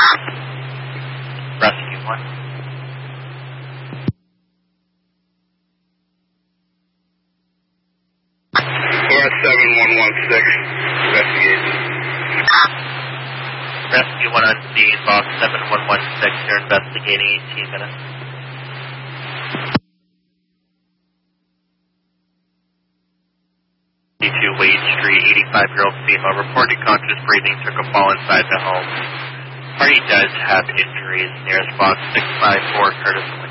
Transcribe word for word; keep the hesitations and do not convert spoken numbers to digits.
Rescue one. four seven one one six, investigation. Rescue one on scene, box seven one one six, you're investigating eighteen minutes. eighty-two Wade Street, eighty-five-year-old female, reported conscious breathing, took a fall inside the home. Party does have injuries. Nearest box six five four, Curtis